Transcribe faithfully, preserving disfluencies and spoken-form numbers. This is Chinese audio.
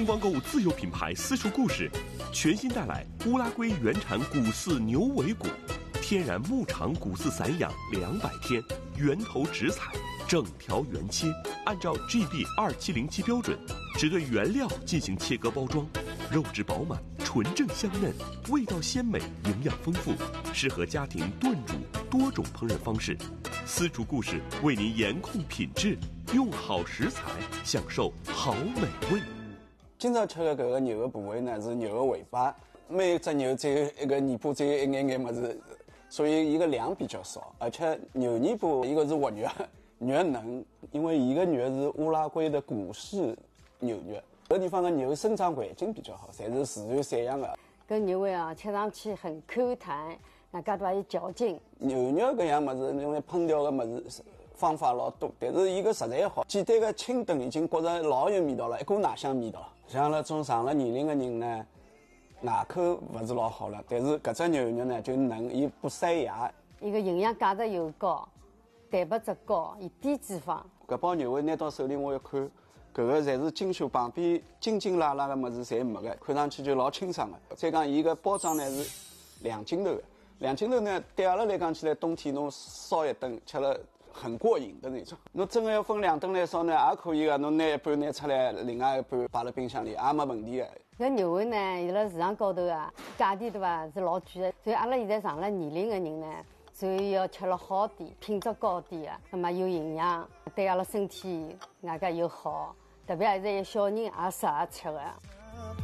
中光购物自有品牌私厨故事，全新带来乌拉圭原产骨饲牛尾骨，天然牧场骨饲散养两百天，源头直采，整条原切，按照 G B 二七零七标准，只对原料进行切割包装，肉质饱满，纯正香嫩，味道鲜美，营养丰富，适合家庭炖煮多种烹饪方式。私厨故事为您严控品质，用好食材享受好美味。 今朝吃的搿个牛的部位呢，是牛的尾巴。每只牛只有一个尾巴，只有一眼眼么子，所以伊个量比较少。而且牛尾巴一个是活肉，肉嫩，因为伊个肉是乌拉圭的骨饲牛肉，搿个地方的牛生长环境比较好，侪是自然散养的。 搿牛尾啊，吃上去很 Q 弹，那搿多有嚼劲。 牛肉搿样么子，用来烹调的么子方法老多，但是伊个食材好，简单的清炖已经觉着老有味道了，一股奶香味道。像那种上了年龄的人呢，牙口勿是老好了，但是搿只牛肉呢就嫩，伊不塞牙， 伊个营养价值又高，蛋白质高，伊低脂肪。 搿包牛尾拿到手里我一看，搿个侪是精修，旁边筋筋拉拉的么子侪没的，看上去就老清爽的。再讲伊个包装呢是两斤头的，两斤头呢对阿拉来讲起来，冬天侬烧一顿吃了很过瘾的那种。侬真的要分两顿来烧呢，也可以的。侬拿一半拿出来，另外一半摆辣冰箱里，也没问题的。 搿牛尾呢，伊辣市场高头啊，价钿对伐是老贵的，所以阿拉现在上了年龄的人呢，所以要吃了好点，品质高点啊，那么有营养，对阿拉身体外加又好，特别还是有小人也适合吃的。